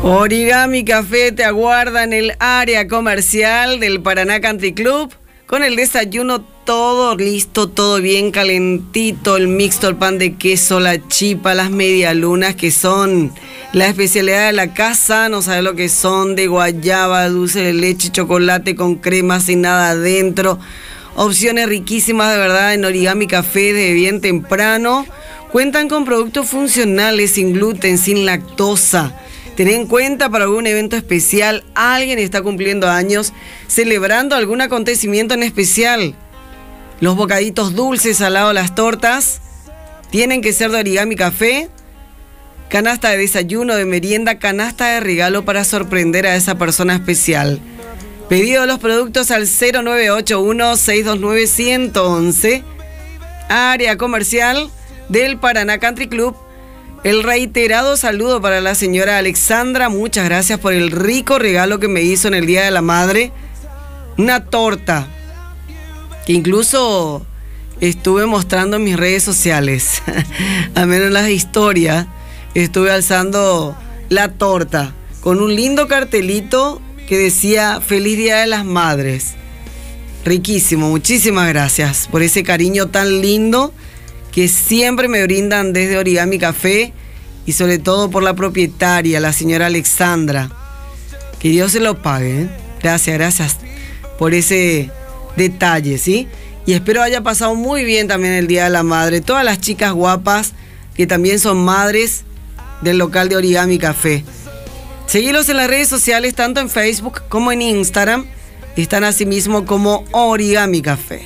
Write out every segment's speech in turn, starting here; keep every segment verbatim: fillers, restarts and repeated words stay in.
Origami Café te aguarda en el área comercial del Paraná Country Club con el desayuno todo listo, todo bien calentito, el mixto, el pan de queso, la chipa, las medialunas que son la especialidad de la casa, no sabes lo que son, de guayaba, dulce de leche, chocolate con crema sin nada adentro. Opciones riquísimas de verdad en Origami Café de bien temprano. Cuentan con productos funcionales, sin gluten, sin lactosa. Ten en cuenta para algún evento especial, alguien está cumpliendo años, celebrando algún acontecimiento en especial. Los bocaditos dulces, salados, las tortas, tienen que ser de Origami Café. Canasta de desayuno, de merienda, canasta de regalo para sorprender a esa persona especial. Pedido de los productos al cero nueve ocho uno, seis dos nueve, uno uno uno. Área comercial del Paraná Country Club. El reiterado saludo para la señora Alexandra. Muchas gracias por el rico regalo que me hizo en el Día de la Madre. Una torta que incluso estuve mostrando en mis redes sociales. Al menos en las historias estuve alzando la torta con un lindo cartelito que decía Feliz Día de las Madres. Riquísimo, muchísimas gracias por ese cariño tan lindo que siempre me brindan desde Origami Café y sobre todo por la propietaria, la señora Alexandra. Que Dios se lo pague, ¿eh? Gracias, gracias por ese detalle, ¿sí? Y espero haya pasado muy bien también el Día de la Madre. Todas las chicas guapas que también son madres del local de Origami Café. Seguilos en las redes sociales, tanto en Facebook como en Instagram. Están asimismo como Origami Café.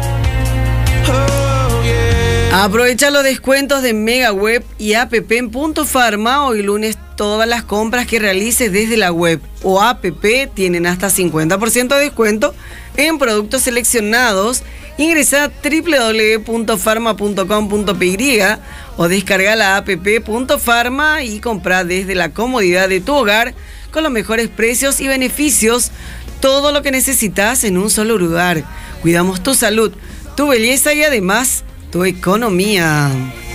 Aprovecha los descuentos de Mega Web y app en Punto Farma. Hoy lunes todas las compras que realices desde la web o app tienen hasta cincuenta por ciento de descuento en productos seleccionados. Ingresa a doble u doble u doble u punto farma punto com punto p y o descarga la app Punto Farma y compra desde la comodidad de tu hogar con los mejores precios y beneficios. Todo lo que necesitas en un solo lugar. Cuidamos tu salud, tu belleza y además tu economía.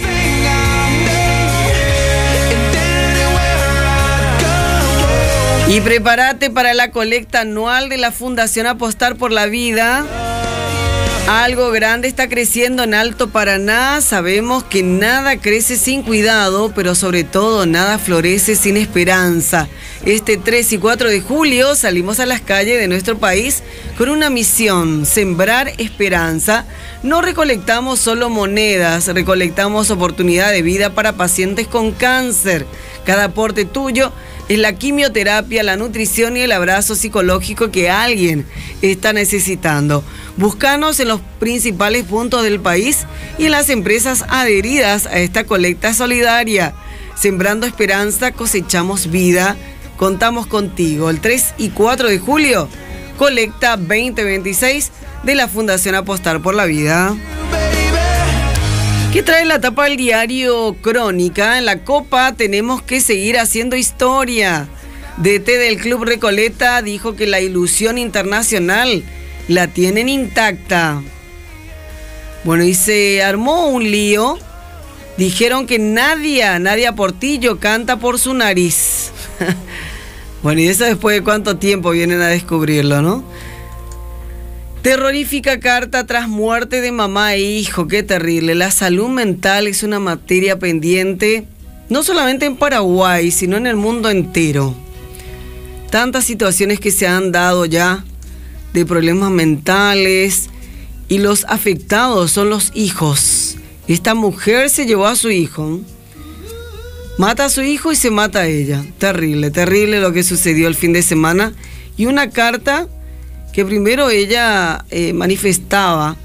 Y prepárate para la colecta anual de la Fundación Apostar por la Vida. Algo grande está creciendo en Alto Paraná. Sabemos que nada crece sin cuidado, pero sobre todo nada florece sin esperanza. Este tres y cuatro de julio salimos a las calles de nuestro país con una misión: sembrar esperanza. No recolectamos solo monedas, recolectamos oportunidad de vida para pacientes con cáncer. Cada aporte tuyo es la quimioterapia, la nutrición y el abrazo psicológico que alguien está necesitando. Búscanos en los principales puntos del país y en las empresas adheridas a esta colecta solidaria. Sembrando esperanza, cosechamos vida. Contamos contigo. El tres y cuatro de julio, colecta veinte veintiséis de la Fundación Apostar por la Vida. ¿Qué trae la tapa del diario Crónica? En la Copa tenemos que seguir haciendo historia. D T del Club Recoleta dijo que la ilusión internacional la tienen intacta. Bueno, y se armó un lío. Dijeron que Nadia, Nadia Portillo canta por su nariz. Bueno, y eso después de cuánto tiempo vienen a descubrirlo, ¿no? Terrorífica carta tras muerte de mamá e hijo. Qué terrible. La salud mental es una materia pendiente, no solamente en Paraguay, sino en el mundo entero. Tantas situaciones que se han dado ya de problemas mentales y los afectados son los hijos. Esta mujer se llevó a su hijo, mata a su hijo y se mata a ella. Terrible, terrible lo que sucedió el fin de semana. Y una carta que primero ella eh, manifestaba,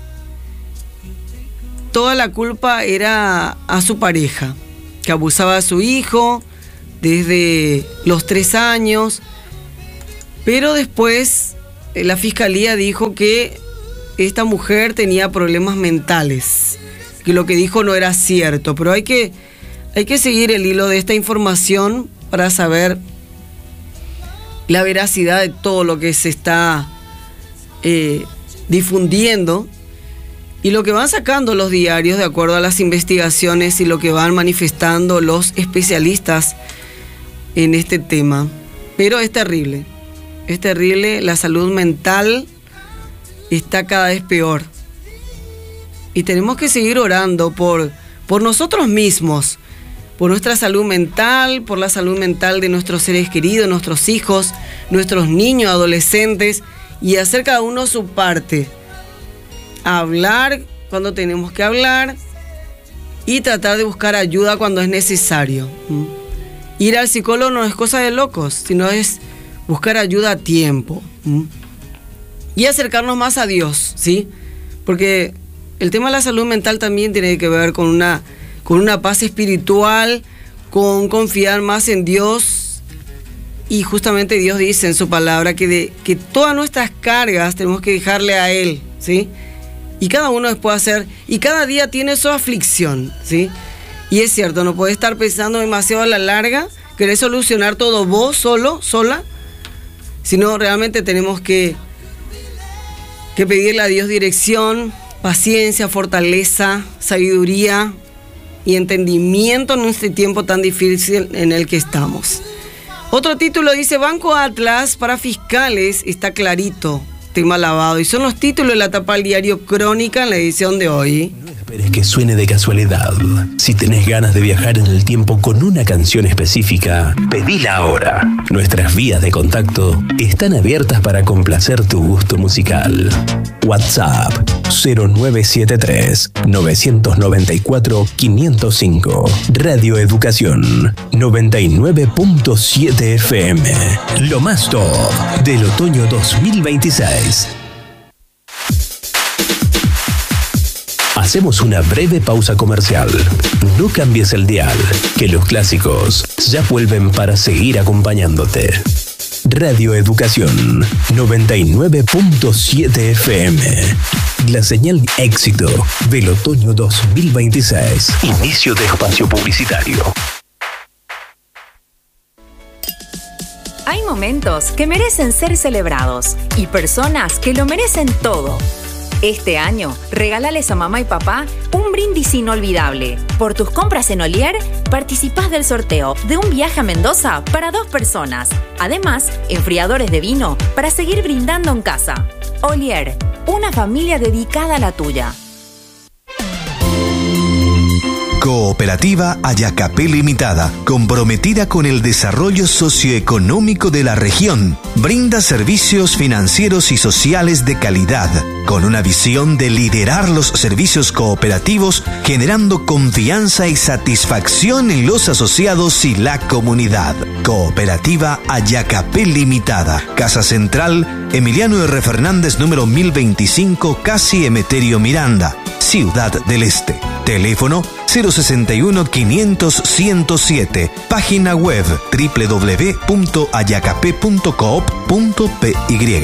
toda la culpa era a su pareja, que abusaba a su hijo desde los tres años, pero después eh, la fiscalía dijo que esta mujer tenía problemas mentales, que lo que dijo no era cierto, pero hay que, hay que seguir el hilo de esta información para saber la veracidad de todo lo que se está Eh, difundiendo y lo que van sacando los diarios de acuerdo a las investigaciones y lo que van manifestando los especialistas en este tema, pero es terrible, es terrible, la salud mental está cada vez peor y tenemos que seguir orando por, por nosotros mismos, por nuestra salud mental, por la salud mental de nuestros seres queridos, nuestros hijos, nuestros niños, adolescentes, y hacer cada uno su parte, hablar cuando tenemos que hablar y tratar de buscar ayuda cuando es necesario. ¿Mm? Ir al psicólogo no es cosa de locos, sino es buscar ayuda a tiempo. ¿Mm? Y acercarnos más a Dios, ¿sí? Porque el tema de la salud mental también tiene que ver con una, con una paz espiritual, con confiar más en Dios. Y justamente Dios dice en su palabra que, de, que todas nuestras cargas tenemos que dejarle a Él, ¿sí? Y cada uno puede hacer, y cada día tiene su aflicción, ¿sí? Y es cierto, no puedes estar pensando demasiado a la larga, querés solucionar todo vos, solo, sola, sino realmente tenemos que, que pedirle a Dios dirección, paciencia, fortaleza, sabiduría y entendimiento en este tiempo tan difícil en el que estamos. Otro título dice, Banco Atlas para fiscales, está clarito. Tema lavado. Y son los títulos de la tapa del diario Crónica en la edición de hoy. No esperes que suene de casualidad. Si tenés ganas de viajar en el tiempo con una canción específica, pedila ahora. Nuestras vías de contacto están abiertas para complacer tu gusto musical. WhatsApp cero nueve siete tres, nueve nueve cuatro, cinco cero cinco. Radio Educación noventa y nueve punto siete F M. Lo más top del otoño dos mil veintiséis. Hacemos una breve pausa comercial. No cambies el dial, que los clásicos ya vuelven para seguir acompañándote. Radio Educación noventa y nueve punto siete F M. La señal éxito del otoño dos mil veintiséis. Inicio de espacio publicitario. Hay momentos que merecen ser celebrados y personas que lo merecen todo. Este año, regálales a mamá y papá un brindis inolvidable. Por tus compras en Olier, participás del sorteo de un viaje a Mendoza para dos personas. Además, enfriadores de vino para seguir brindando en casa. Olier, una familia dedicada a la tuya. Cooperativa Ayacapé Limitada, comprometida con el desarrollo socioeconómico de la región, brinda servicios financieros y sociales de calidad, con una visión de liderar los servicios cooperativos, generando confianza y satisfacción en los asociados y la comunidad. Cooperativa Ayacapé Limitada, Casa Central, Emiliano R. Fernández, número mil veinticinco, casi Emeterio Miranda, Ciudad del Este. Teléfono cero sesenta y uno, quinientos, ciento siete. Página web doble u doble u doble u punto ayacapé punto coop punto p y.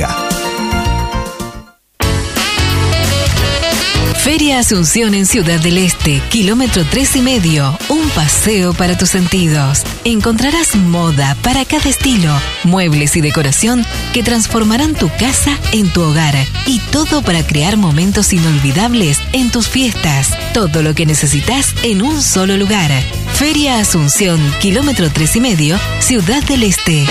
Feria Asunción en Ciudad del Este, kilómetro tres y medio, un paseo para tus sentidos. Encontrarás moda para cada estilo, muebles y decoración que transformarán tu casa en tu hogar y todo para crear momentos inolvidables en tus fiestas. Todo lo que necesitas en un solo lugar. Feria Asunción, kilómetro tres y medio, Ciudad del Este.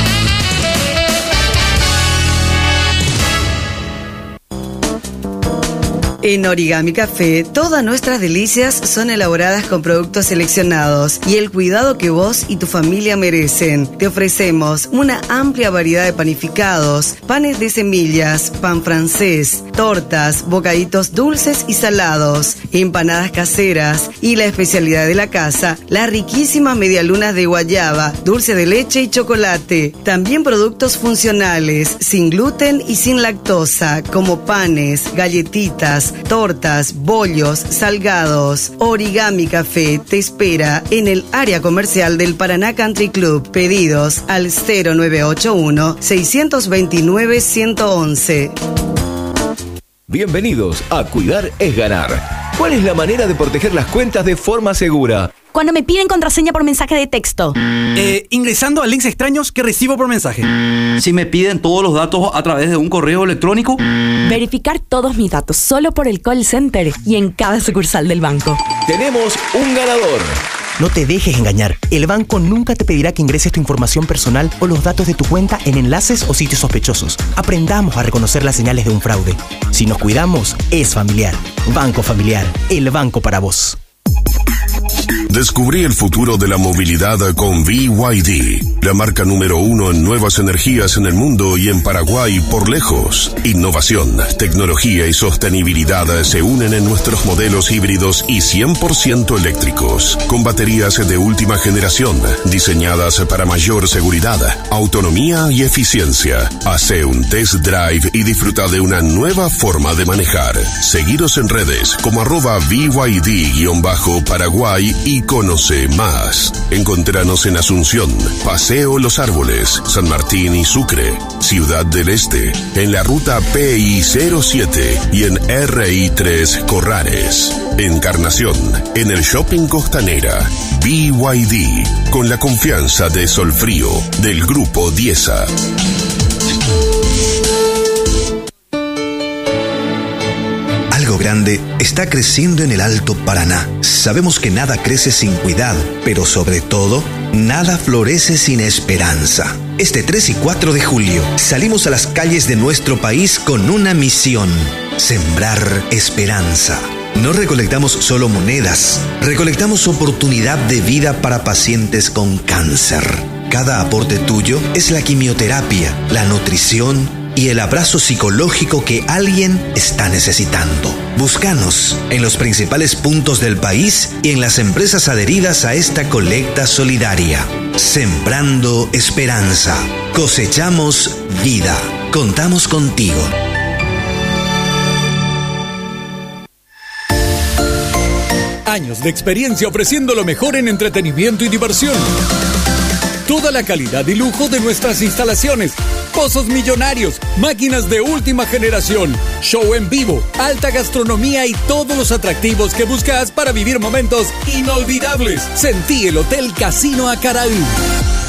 En Origami Café, todas nuestras delicias son elaboradas con productos seleccionados y el cuidado que vos y tu familia merecen. Te ofrecemos una amplia variedad de panificados, panes de semillas, pan francés, tortas, bocaditos dulces y salados, empanadas caseras y la especialidad de la casa, las riquísimas medialunas de guayaba, dulce de leche y chocolate. También productos funcionales, sin gluten y sin lactosa, como panes, galletitas, tortas, bollos, salgados. Origami Café te espera en el área comercial del Paraná Country Club. Pedidos al cero nueve ocho uno, seis dos nueve, uno uno uno. Bienvenidos a Cuidar es Ganar. ¿Cuál es la manera de proteger las cuentas de forma segura? Cuando me piden contraseña por mensaje de texto. Eh, ingresando a links extraños que recibo por mensaje. Si me piden todos los datos a través de un correo electrónico. Verificar todos mis datos solo por el call center y en cada sucursal del banco. Tenemos un ganador. No te dejes engañar. El banco nunca te pedirá que ingreses tu información personal o los datos de tu cuenta en enlaces o sitios sospechosos. Aprendamos a reconocer las señales de un fraude. Si nos cuidamos, es familiar. Banco Familiar, el banco para vos. Descubrí el futuro de la movilidad con B Y D, la marca número uno en nuevas energías en el mundo y en Paraguay por lejos. Innovación, tecnología y sostenibilidad se unen en nuestros modelos híbridos y cien por ciento eléctricos, con baterías de última generación, diseñadas para mayor seguridad, autonomía y eficiencia. Hace un test drive y disfruta de una nueva forma de manejar. Seguiros en redes como arroba B Y D-Paraguay y conoce más. Encontranos en Asunción, Paseo Los Árboles, San Martín y Sucre, Ciudad del Este, en la ruta P I cero siete y en R I tres Corrales. Encarnación, en el Shopping Costanera. B Y D, con la confianza de Solfrío, del Grupo Diesa. Algo grande está creciendo en el Alto Paraná. Sabemos que nada crece sin cuidado, pero sobre todo, nada florece sin esperanza. Este tres y cuatro de julio salimos a las calles de nuestro país con una misión: sembrar esperanza. No recolectamos solo monedas, recolectamos oportunidad de vida para pacientes con cáncer. Cada aporte tuyo es la quimioterapia, la nutrición y el abrazo psicológico que alguien está necesitando. Búscanos en los principales puntos del país y en las empresas adheridas a esta colecta solidaria. Sembrando esperanza. Cosechamos vida. Contamos contigo. Años de experiencia ofreciendo lo mejor en entretenimiento y diversión. Toda la calidad y lujo de nuestras instalaciones. Pozos millonarios, máquinas de última generación, show en vivo, alta gastronomía y todos los atractivos que buscas para vivir momentos inolvidables. Sentí el Hotel Casino Acaraú.